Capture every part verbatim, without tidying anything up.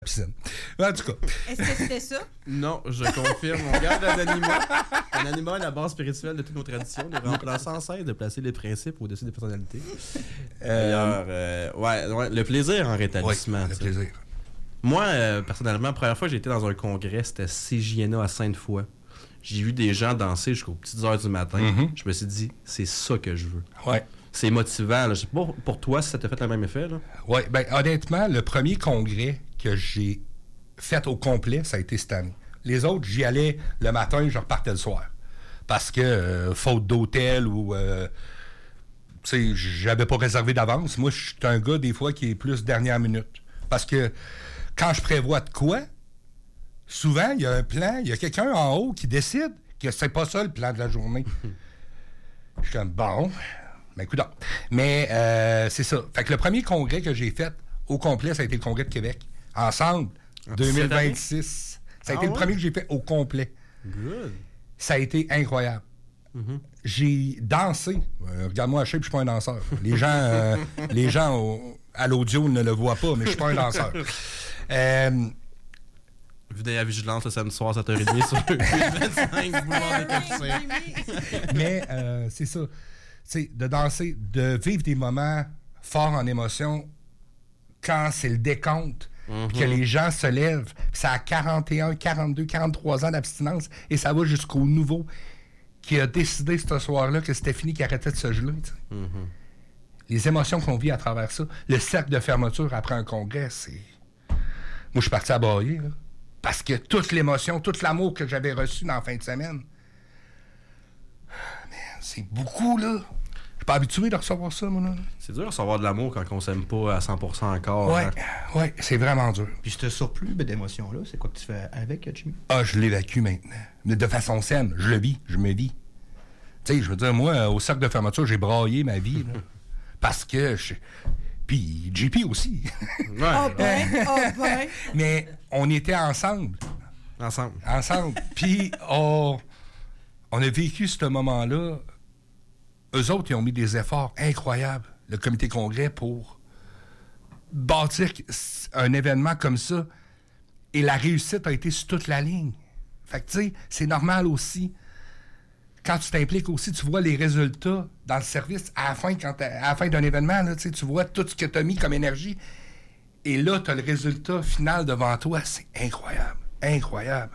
piscine. En tout cas. Est-ce que c'était ça? Non, je confirme. On garde un anima. Un anima est la base spirituelle de toutes nos traditions, de remplacer sans cesse, de placer les principes au-dessus des personnalités. Euh, D'ailleurs, euh, ouais, ouais, le plaisir en rétablissement. Oui, le plaisir. Moi, euh, personnellement, la première fois que j'ai été dans un congrès, c'était C J N A à Sainte-Foy. J'ai vu des gens danser jusqu'aux petites heures du matin. Mm-hmm. Je me suis dit, c'est ça que je veux. Ouais. C'est motivant. Là. Je sais pas pour toi si ça t'a fait le même effet. Oui, bien honnêtement, le premier congrès que j'ai fait au complet, ça a été cette année. Les autres, j'y allais le matin, je repartais le soir. Parce que, euh, faute d'hôtel ou... Euh, tu sais, j'avais pas réservé d'avance. Moi, je suis un gars, des fois, qui est plus dernière minute. Parce que quand je prévois de quoi, souvent, il y a un plan, il y a quelqu'un en haut qui décide que c'est pas ça le plan de la journée. Je suis comme, bon... Ben, écoute, mais euh, c'est ça. Fait que le premier congrès que j'ai fait au complet, ça a été le congrès de Québec. Ensemble, deux mille vingt-six. Ça a ah été ouais? le premier que j'ai fait au complet. Good. Ça a été incroyable. Mm-hmm. J'ai dansé. Euh, regarde-moi à shape, je suis pas un danseur. Les gens, euh, les gens au, à l'audio ne le voient pas, mais je suis pas un danseur. Euh, Vu de la vigilance le samedi soir à sept heures trente sur vingt-cinq boulevard des Capucins. Mais euh, c'est ça. T'sais, de danser, de vivre des moments forts en émotion quand c'est le décompte, mm-hmm. que les gens se lèvent, ça a quarante et un, quarante-deux, quarante-trois ans d'abstinence et ça va jusqu'au nouveau qui a décidé ce soir-là que c'était fini, qu'il arrêtait de se geler. Mm-hmm. Les émotions qu'on vit à travers ça, le cercle de fermeture après un congrès, c'est... Moi, je suis parti à bailler, là, parce que toute l'émotion, tout l'amour que j'avais reçu dans la fin de semaine, c'est beaucoup, là. Je suis pas habitué de recevoir ça, moi, là. C'est dur de recevoir de l'amour quand on s'aime pas à cent pour cent encore. Oui, hein? ouais, c'est vraiment dur. Puis ce surplus d'émotions-là, c'est quoi que tu fais avec, Jimmy? Ah, je l'évacue maintenant. Mais de façon saine. Je le vis, je me vis. Tu sais, je veux dire, moi, au cercle de fermeture, j'ai braillé ma vie, là. Parce que... Je... Puis J P aussi. Ouais. Oh ben, oh ben. Mais on était ensemble. Ensemble. Ensemble. Puis on... on a vécu ce moment-là... Eux autres, ils ont mis des efforts incroyables, le comité congrès, pour bâtir un événement comme ça. Et la réussite a été sur toute la ligne. Fait que, tu sais, c'est normal aussi. Quand tu t'impliques aussi, tu vois les résultats dans le service à la fin, quand à la fin d'un événement, là, tu vois tout ce que tu as mis comme énergie. Et là, tu as le résultat final devant toi. C'est incroyable. Incroyable.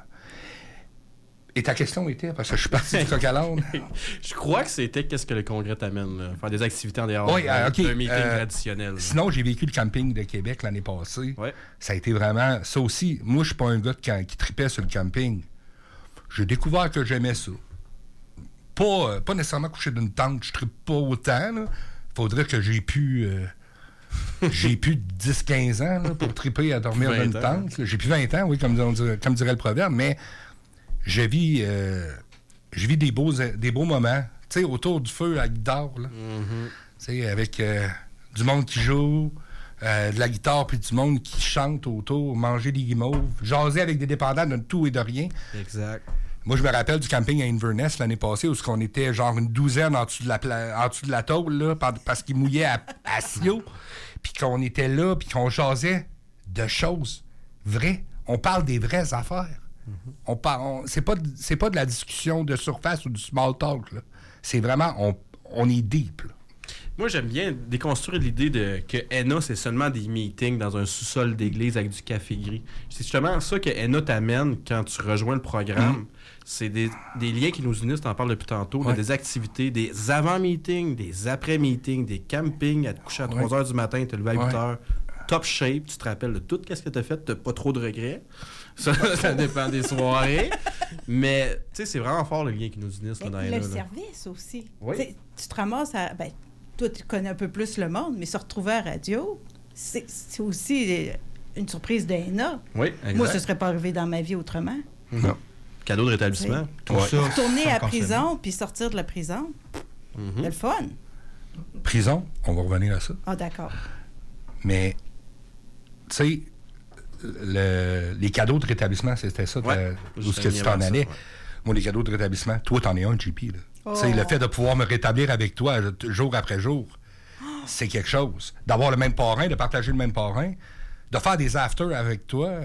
Et ta question était, parce que je suis parti du coq à l'âne. Je crois que c'était qu'est-ce que le congrès t'amène, là? Faire des activités en dehors oui, euh, okay. d'un meeting euh, traditionnel. Là. Sinon, j'ai vécu le camping de Québec l'année passée. Ouais. Ça a été vraiment... Ça aussi, moi, je suis pas un gars qui, qui tripait sur le camping. J'ai découvert que j'aimais ça. Pas, euh, pas nécessairement coucher d'une tente, je trippe pas autant. Il faudrait que j'ai pu... Euh, j'ai plus de dix à quinze ans là, pour triper à dormir dans une tente. J'ai plus vingt ans, oui, comme, on dirait, comme dirait le proverbe, mais... Je vis, euh, je vis des beaux, des beaux moments, tu sais, autour du feu à la guitare, là. Mm-hmm. Tu sais, avec euh, du monde qui joue, euh, de la guitare, puis du monde qui chante autour, manger des guimauves, jaser avec des dépendants de tout et de rien. Exact. Moi, je me rappelle du camping à Inverness l'année passée, où on était genre une douzaine en dessous de la, pla- en dessous de la tôle, là, parce qu'il mouillait à, à Sio, puis qu'on était là, puis qu'on jasait de choses vraies. On parle des vraies affaires. Mm-hmm. On par, on, c'est pas de, c'est pas de la discussion de surface ou du small talk, là. C'est vraiment, on, on est deep, là. Moi, j'aime bien déconstruire l'idée de que N A, c'est seulement des meetings dans un sous-sol d'église avec du café gris. C'est justement ça que N A t'amène quand tu rejoins le programme. Mm. C'est des, des liens qui nous unissent, t'en parles depuis tantôt, ouais. Des activités, des avant-meetings, des après-meetings, des campings, à te coucher à trois heures du matin, te lever à huit heures, top shape, tu te rappelles de tout ce que t'as fait, t'as pas trop de regrets. Ça, ça dépend des soirées. Mais, tu sais, c'est vraiment fort le lien qui nous unisse là, dans le N A, service aussi. Oui. Tu te ramasses à... Ben, toi, tu connais un peu plus le monde, mais se retrouver à la radio, c'est, c'est aussi une surprise de N A. Oui, exact. Moi, ce ne serait pas arrivé dans ma vie autrement. Non. Cadeau de rétablissement. Tout ouais. ça. Retourner à prison, puis sortir de la prison, mm-hmm. C'est le fun. Prison, on va revenir à ça. Ah, d'accord. Mais, tu sais... Le, les cadeaux de rétablissement, c'était ça, ouais, où ce que tu t'en allais. Ça, ouais. Moi, les cadeaux de rétablissement, toi, t'en es un, J P. Oh. Le fait de pouvoir me rétablir avec toi jour après jour, oh. C'est quelque chose. D'avoir le même parrain, de partager le même parrain, de faire des afters avec toi,